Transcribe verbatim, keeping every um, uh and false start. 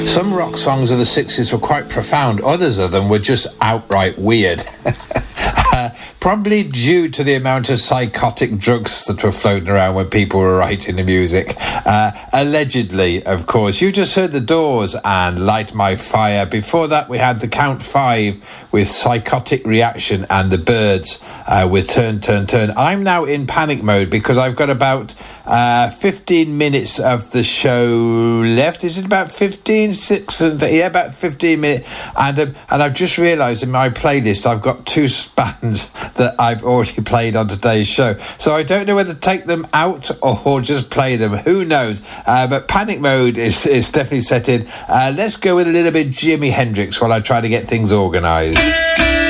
Some rock songs of the sixties were quite profound. Others of them were just outright weird. uh, probably due to the amount of psychotic drugs that were floating around when people were writing the music. Uh, allegedly, of course. You just heard The Doors and Light My Fire. Before that, we had The Count Five with Psychotic Reaction and The Byrds uh, with Turn, Turn, Turn. I'm now in panic mode because I've got about uh, fifteen minutes of the show left. Is it about fifteen? Six? And, yeah, about fifteen minutes. And, um, and I've just realised in my playlist I've got two bands that I've already played on today's show. So I don't know whether to take them out or just play them. Who knows? Uh, but panic mode is, is definitely set in. Uh, let's go with a little bit Jimi Hendrix while I try to get things organised.